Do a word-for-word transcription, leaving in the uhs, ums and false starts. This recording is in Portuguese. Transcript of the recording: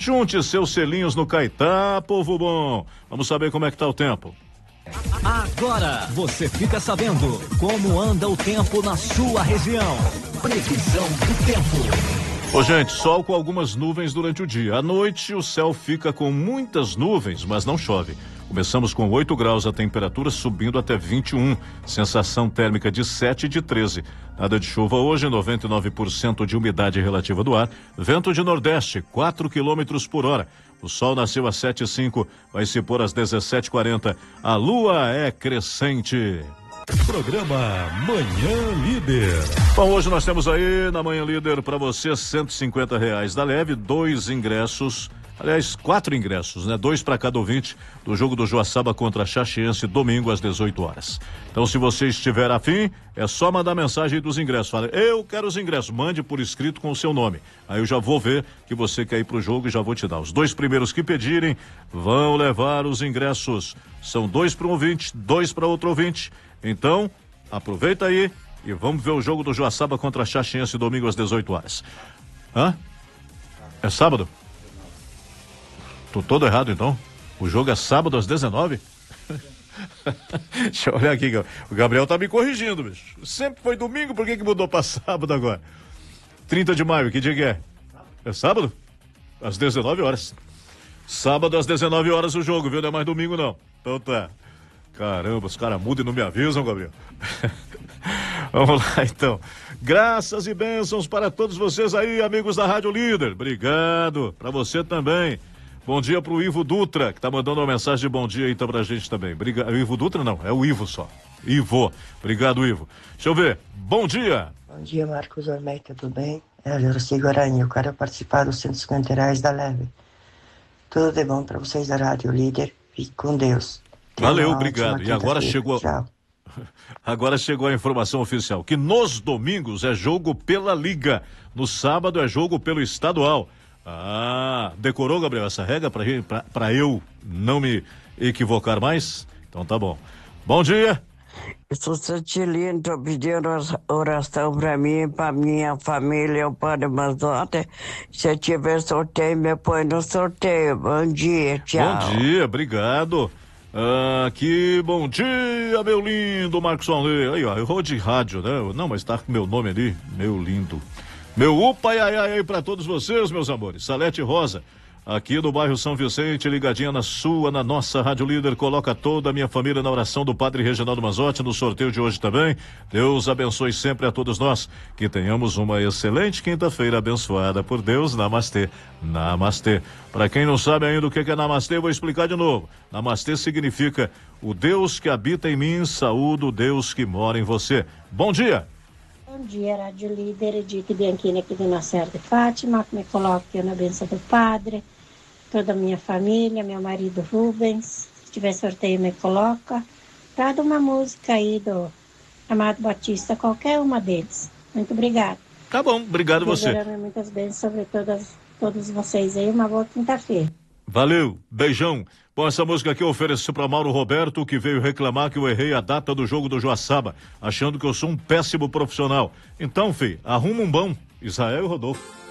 Junte seus selinhos no Caetá, povo bom. Vamos saber como é que tá o tempo. Agora você fica sabendo como anda o tempo na sua região. Previsão do tempo. Ô gente, sol com algumas nuvens durante o dia. À noite o céu fica com muitas nuvens, mas não chove. Começamos com oito graus, a temperatura subindo até vinte e um, sensação térmica de sete e de treze. Nada de chuva hoje, noventa e nove por cento de umidade relativa do ar, vento de nordeste, quatro quilômetros por hora. O sol nasceu às sete e cinco, vai se pôr às dezessete e quarenta. A lua é crescente. Programa Manhã Líder. Bom, hoje nós temos aí na Manhã Líder para você cento e cinquenta reais da Leve, dois ingressos, aliás, quatro ingressos, né? Dois para cada ouvinte do jogo do Joaçaba contra a Caxiense, domingo às dezoito horas. Então, se você estiver afim, é só mandar mensagem dos ingressos. Fala, eu quero os ingressos, mande por escrito com o seu nome. Aí eu já vou ver que você quer ir pro jogo e já vou te dar. Os dois primeiros que pedirem vão levar os ingressos. São dois para um ouvinte, dois para outro ouvinte. Então, aproveita aí e vamos ver o jogo do Joaçaba contra a Caxiense domingo às dezoito horas. Hã? É sábado? Tô todo errado então? O jogo é sábado às dezenove? Deixa eu olhar aqui, o Gabriel tá me corrigindo, bicho. Sempre foi domingo, por que que mudou pra sábado agora? trinta de maio, que dia que é? É sábado? Às dezenove horas. Sábado às dezenove horas o jogo, viu? Não é mais domingo não. Então tá. Caramba, os caras mudam e não me avisam, Gabriel. Vamos lá, então. Graças e bênçãos para todos vocês aí, amigos da Rádio Líder. Obrigado. Para você também. Bom dia pro Ivo Dutra, que tá mandando uma mensagem de bom dia aí então pra gente também. Obrigado. O Ivo Dutra não, é o Ivo só. Ivo. Obrigado, Ivo. Deixa eu ver. Bom dia. Bom dia, Marcos Ormei, tudo bem? É a Jerusi Guarani, eu quero participar dos cento e cinquenta reais da Leve. Tudo de bom para vocês da Rádio Líder. Fique com Deus. Valeu, obrigado. E agora chegou. Tchau. Agora chegou a informação oficial que nos domingos é jogo pela Liga, no sábado é jogo pelo estadual. Ah, decorou, Gabriel, essa regra para eu não me equivocar mais? Então tá bom. Bom dia. Eu sou Santilino, estou pedindo oração para mim e para minha família, o Padre Mazotti. Se eu tiver sorteio, me põe no sorteio. Bom dia, tchau. Bom dia, obrigado. Ah, que bom dia, meu lindo Marcos Alê. Aí, ó, eu vou de rádio, né? Não, mas tá com meu nome ali, meu lindo. Meu upa e ai, ai, ai pra todos vocês, meus amores. Salete Rosa, aqui no bairro São Vicente, ligadinha na sua, na nossa Rádio Líder. Coloca toda a minha família na oração do Padre Reginaldo Mazotti no sorteio de hoje também. Deus abençoe sempre a todos nós. Que tenhamos uma excelente quinta-feira abençoada por Deus. Namastê. Namastê. Para quem não sabe ainda o que é Namastê, vou explicar de novo. Namastê significa o Deus que habita em mim, saúdo o Deus que mora em você. Bom dia. Bom dia, Rádio Líder, Edith Bianchini aqui do Nascer de Fátima, que me coloque na bênção do Padre, toda a minha família, meu marido Rubens, se tiver sorteio me coloca, traga uma música aí do Amado Batista, qualquer uma deles. Muito obrigada. Tá bom, obrigado você. Desejando muitas bênçãos sobre todas, todos vocês aí, uma boa quinta-feira. Valeu, beijão. Bom, essa música aqui eu ofereci para Mauro Roberto, que veio reclamar que eu errei a data do jogo do Joaçaba, achando que eu sou um péssimo profissional. Então, filho, arruma um bom. Israel e Rodolfo.